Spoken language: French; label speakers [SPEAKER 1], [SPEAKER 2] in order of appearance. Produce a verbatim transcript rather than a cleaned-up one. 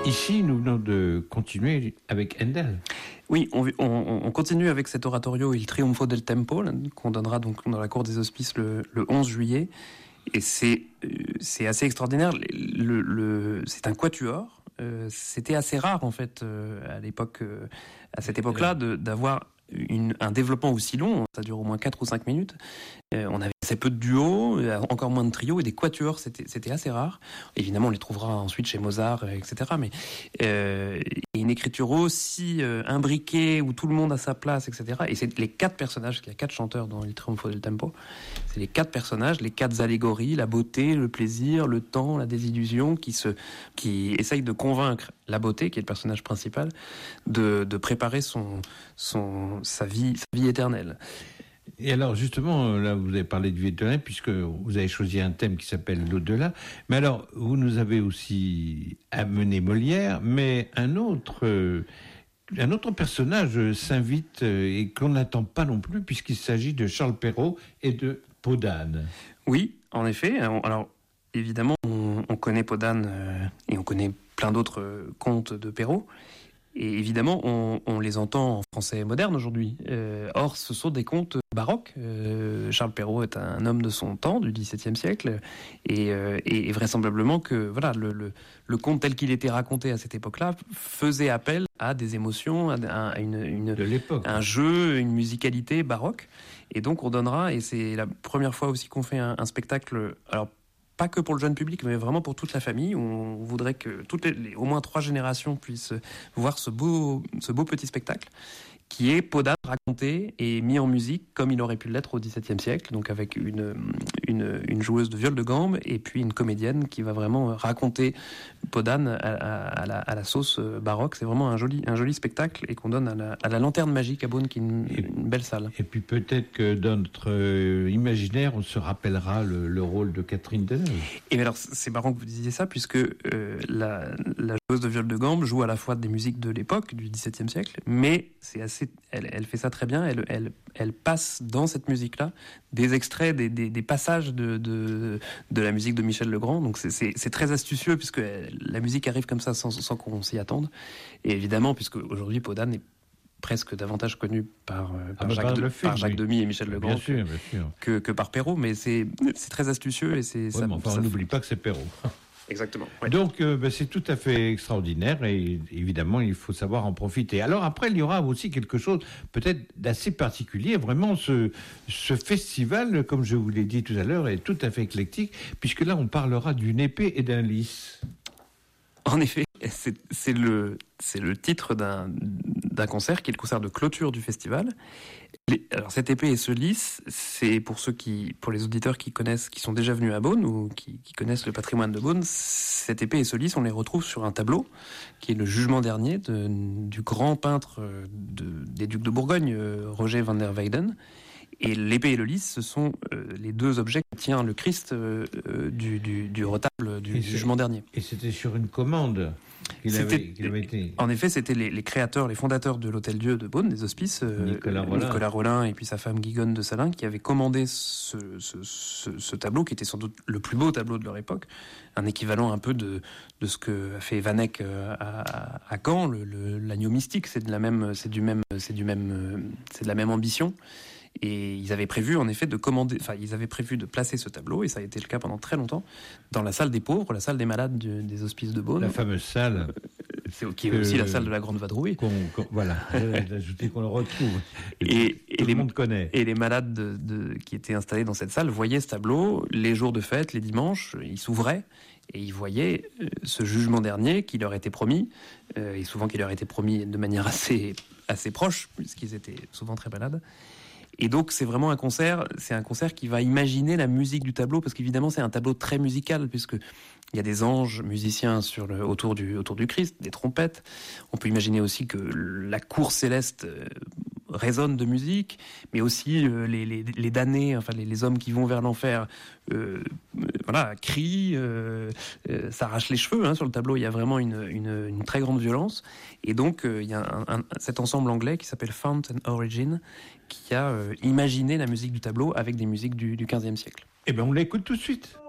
[SPEAKER 1] Ici, nous venons de continuer avec Handel.
[SPEAKER 2] Oui, on, on, on continue avec cet oratorio Il Trionfo del Tempo, là, qu'on donnera donc dans la cour des Hospices le, le onze juillet. Et c'est, euh, c'est assez extraordinaire. Le, le, c'est un quatuor. Euh, c'était assez rare, en fait, euh, à l'époque, euh, à cette époque-là, de, d'avoir une, un développement aussi long. Ça dure au moins quatre ou cinq minutes. Euh, on avait assez peu de duos, encore moins de trios, et des quatuors, c'était, c'était assez rare. Évidemment, on les trouvera ensuite chez Mozart, et cetera. Mais euh, et une écriture aussi euh, imbriquée, où tout le monde a sa place, et cetera. Et c'est les quatre personnages, il y a quatre chanteurs dans Il Trionfo del Tempo, c'est les quatre personnages, les quatre allégories, la beauté, le plaisir, le temps, la désillusion, qui se, qui essayent de convaincre la beauté, qui est le personnage principal, de, de préparer son, son, sa vie, sa vie éternelle.
[SPEAKER 1] Et alors, justement, là, vous avez parlé de vie éternelle, puisque vous avez choisi un thème qui s'appelle l'au-delà. Mais alors, vous nous avez aussi amené Molière, mais un autre, euh, un autre personnage s'invite euh, et qu'on n'attend pas non plus, puisqu'il s'agit de Charles Perrault et de Peau d'âne.
[SPEAKER 2] Oui, en effet. Alors, évidemment, on, on connaît Peau d'âne euh, et on connaît plein d'autres euh, contes de Perrault. Et évidemment, on, on les entend en français moderne aujourd'hui. Euh, or, ce sont des contes baroques. Euh, Charles Perrault est un homme de son temps, du dix-septième siècle, et, euh, et, et vraisemblablement que voilà, le, le, le conte tel qu'il était raconté à cette époque-là faisait appel à des émotions, à, à une, une,
[SPEAKER 1] de l'époque,
[SPEAKER 2] un jeu, une musicalité baroque. Et donc, on donnera, et c'est la première fois aussi qu'on fait un, un spectacle. Alors, pas que pour le jeune public, mais vraiment pour toute la famille. On voudrait que toutes les, les, au moins trois générations puissent voir ce beau, ce beau petit spectacle qui est Peau d'âne raconté et mis en musique comme il aurait pu l'être au dix-septième siècle, donc avec une, une, une joueuse de viol de gambe et puis une comédienne qui va vraiment raconter Peau d'âne à, à, à, la, à la sauce baroque. C'est vraiment un joli, un joli spectacle et qu'on donne à la, à la Lanterne Magique à Beaune, qui est une, et, une belle salle.
[SPEAKER 1] Et puis peut-être que dans notre euh, imaginaire, on se rappellera le, le rôle de Catherine Deneuve.
[SPEAKER 2] Et bien alors, c'est marrant que vous disiez ça, puisque euh, la, la joueuse de viol de gambe joue à la fois des musiques de l'époque, du dix-septième siècle, mais c'est assez Elle, elle fait ça très bien. Elle, elle, elle passe dans cette musique-là des extraits, des, des, des passages de, de, de la musique de Michel Legrand. Donc c'est, c'est, c'est très astucieux puisque la musique arrive comme ça sans, sans qu'on s'y attende. Et évidemment, puisque aujourd'hui Peau d'âne est presque davantage connu par, par, ah, Jacques, par, de, film, par Jacques oui. Demy et Michel Legrand
[SPEAKER 1] bien sûr, bien sûr.
[SPEAKER 2] Que, que par Perrault. Mais c'est, c'est très astucieux et c'est.
[SPEAKER 1] Ouais,
[SPEAKER 2] ça,
[SPEAKER 1] mais enfin,
[SPEAKER 2] ça
[SPEAKER 1] on n'oublie pas que c'est Perrault.
[SPEAKER 2] Exactement. Ouais.
[SPEAKER 1] Donc, euh, ben, c'est tout à fait extraordinaire et évidemment, il faut savoir en profiter. Alors après, il y aura aussi quelque chose peut-être d'assez particulier. Vraiment, ce, ce festival, comme je vous l'ai dit tout à l'heure, est tout à fait éclectique, puisque là, on parlera d'une épée et d'un lys.
[SPEAKER 2] En effet, c'est, c'est, le, c'est le titre d'un, d'un concert qui est le concert de clôture du festival. Les, alors cette épée et ce lys, c'est pour ceux qui, pour les auditeurs qui connaissent, qui sont déjà venus à Beaune ou qui, qui connaissent le patrimoine de Beaune, cette épée et ce lys, on les retrouve sur un tableau qui est le Jugement dernier de, du grand peintre de, des ducs de Bourgogne, Roger van der Weyden. Et l'épée et le lys, ce sont euh, les deux objets qui tient le Christ euh, du, du, du retable du et Jugement dernier.
[SPEAKER 1] Et c'était sur une commande qu'il avait, qu'il avait été...
[SPEAKER 2] En effet, c'était les, les créateurs, les fondateurs de l'Hôtel-Dieu de Beaune, des Hospices, euh,
[SPEAKER 1] Nicolas, Rollin.
[SPEAKER 2] Nicolas Rollin et puis sa femme Guigonne de Salins, qui avaient commandé ce, ce, ce, ce tableau, qui était sans doute le plus beau tableau de leur époque, un équivalent un peu de, de ce que a fait Van Eyck à, à Caen, le, le, l'agneau mystique, c'est de la même, c'est du même, c'est du même, c'est de la même ambition. Et ils avaient prévu, en effet, de commander, enfin, ils avaient prévu de placer ce tableau, et ça a été le cas pendant très longtemps, dans la salle des pauvres, la salle des malades du, des Hospices de Beaune.
[SPEAKER 1] La fameuse salle.
[SPEAKER 2] Euh, c'est, qui est que, aussi la salle de la Grande Vadrouille.
[SPEAKER 1] Qu'on, qu'on, voilà, j'ai ajouté qu'on le retrouve.
[SPEAKER 2] Et, et,
[SPEAKER 1] tout
[SPEAKER 2] et
[SPEAKER 1] le
[SPEAKER 2] les,
[SPEAKER 1] monde connaît.
[SPEAKER 2] Et les malades de, de, qui étaient installés dans cette salle voyaient ce tableau, les jours de fête, les dimanches, ils s'ouvraient, et ils voyaient euh, ce jugement dernier qui leur était promis, euh, et souvent qui leur était promis de manière assez, assez proche, puisqu'ils étaient souvent très malades. Et donc c'est vraiment un concert, c'est un concert qui va imaginer la musique du tableau, parce qu'évidemment c'est un tableau très musical, puisque il y a des anges musiciens sur le, autour du autour du Christ, des trompettes. On peut imaginer aussi que la cour céleste résonne de musique, mais aussi euh, les, les, les damnés, enfin les, les hommes qui vont vers l'enfer, euh, euh, voilà, crient, euh, euh, s'arrachent les cheveux. Hein, sur le tableau, il y a vraiment une, une, une très grande violence. Et donc, euh, il y a un, un, cet ensemble anglais qui s'appelle Fount and Origin, qui a euh, imaginé la musique du tableau avec des musiques du, du quinzième siècle.
[SPEAKER 1] Eh bien, on l'écoute tout de suite.